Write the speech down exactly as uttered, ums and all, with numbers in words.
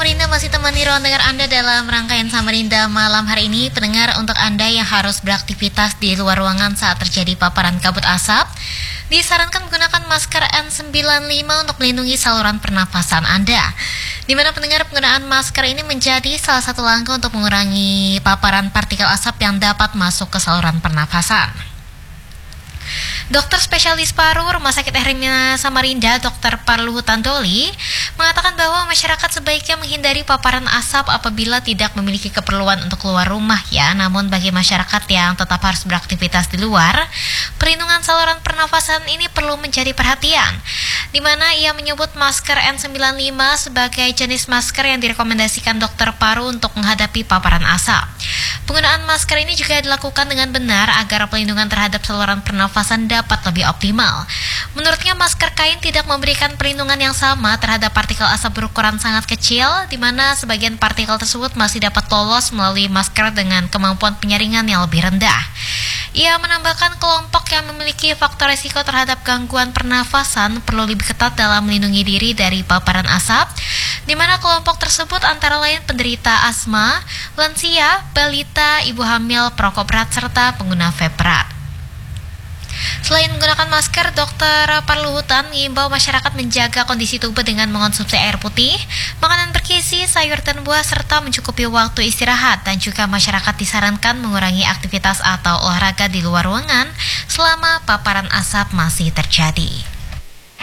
Samarinda masih temani ruang dengar Anda dalam rangkaian Samarinda malam hari ini. Pendengar, untuk Anda yang harus beraktivitas di luar ruangan saat terjadi paparan kabut asap, disarankan menggunakan masker N sembilan puluh lima untuk melindungi saluran pernafasan Anda. Di mana pendengar, penggunaan masker ini menjadi salah satu langkah untuk mengurangi paparan partikel asap yang dapat masuk ke saluran pernafasan. Dokter spesialis paru Rumah Sakit Hermina Samarinda, Dokter Parluhut Tandoli, mengatakan bahwa masyarakat sebaiknya menghindari paparan asap apabila tidak memiliki keperluan untuk keluar rumah ya. Namun bagi masyarakat yang tetap harus beraktivitas di luar, perlindungan saluran pernafasan ini perlu menjadi perhatian. Di mana ia menyebut masker N sembilan puluh lima sebagai jenis masker yang direkomendasikan dokter paru untuk menghadapi paparan asap. Penggunaan masker ini juga dilakukan dengan benar agar perlindungan terhadap saluran pernafasan dapat lebih optimal. Menurutnya, masker kain tidak memberikan perlindungan yang sama terhadap partikel asap berukuran sangat kecil, di mana sebagian partikel tersebut masih dapat lolos melalui masker dengan kemampuan penyaringan yang lebih rendah. Ia menambahkan kelompok yang memiliki faktor risiko terhadap gangguan pernafasan perlu lebih ketat dalam melindungi diri dari paparan asap, di mana kelompok tersebut antara lain penderita asma, lansia, balita, ibu hamil, perokok berat, serta pengguna vape berat. Selain menggunakan masker, Dokter Parluhutan mengimbau masyarakat menjaga kondisi tubuh dengan mengonsumsi air putih, makanan bergizi, sayur dan buah, serta mencukupi waktu istirahat. Dan juga masyarakat disarankan mengurangi aktivitas atau olahraga di luar ruangan selama paparan asap masih terjadi.